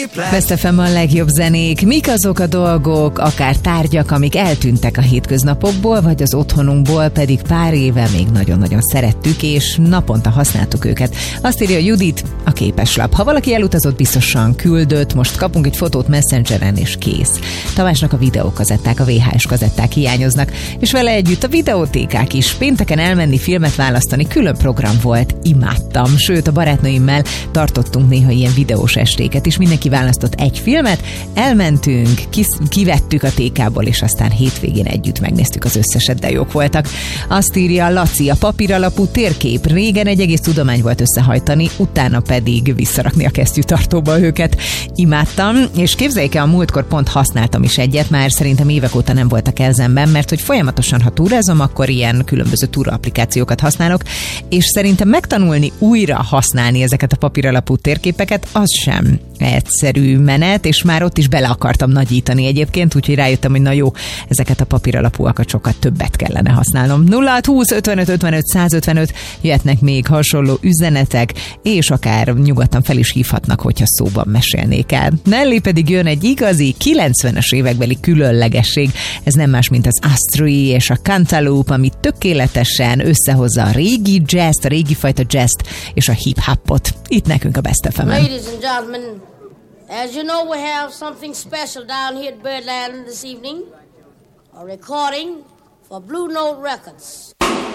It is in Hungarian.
Best FM a legjobb zenék. Mik azok a dolgok, akár tárgyak, amik eltűntek a hétköznapokból, vagy az otthonunkból, pedig pár éve még nagyon-nagyon szerettük, és naponta használtuk őket. Azt írja Judit, a képeslap. Ha valaki elutazott, biztosan küldött, most kapunk egy fotót Messengeren, és kész. Tamásnak a videókazetták, a VHS kazetták hiányoznak, és vele együtt a videótékák is. Pénteken elmenni, filmet választani, külön program volt, imádtam. Sőt, a barátnőimmel tartottunk néha ilyen videós estéket is, mindenki választott egy filmet, elmentünk, kivettük a tékából, és aztán hétvégén együtt megnéztük az összeset, de jók voltak. Azt írja Laci, a papíralapú térkép. Régen egy egész tudomány volt összehajtani, utána pedig visszarakni a kesztyűtartóba őket. Imádtam, és képzeljék el, a múltkor pont használtam is egyet, már szerintem évek óta nem volt a kezemben, mert hogy folyamatosan, ha túrázom, akkor ilyen különböző túraapplikációkat használok, és szerintem megtanulni újra használni ezeket a papíralapú térképeket, az sem egyszerű menet, és már ott is bele akartam nagyítani egyébként, úgyhogy rájöttem, hogy na jó, ezeket a papíralapúakat sokkal többet kellene használnom. 0620 55 55 155 jöhetnek még hasonló üzenetek, és akár nyugodtan fel is hívhatnak, hogyha szóban mesélnék el. Mellé pedig jön egy igazi 90-es évekbeli különlegesség. Ez nem más, mint az Astray és a Cantaloupe, ami tökéletesen összehozza a régi jazzt, a régi fajta jazzt és a hip-hopot. Itt nekünk a Best FM-en. Ladies and gentlemen, as you know, we have something special down here at Birdland this evening. A recording for Blue Note Records.